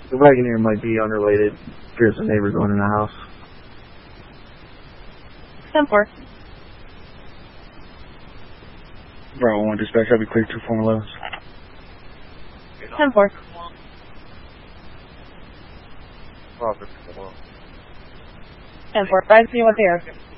The Wagoneer might be unrelated. There's a neighbor going in the house. 10-4. Bravo 1 dispatch, I'll be clear 2 former levels. 10-4. Bravo 10-4. 531 there.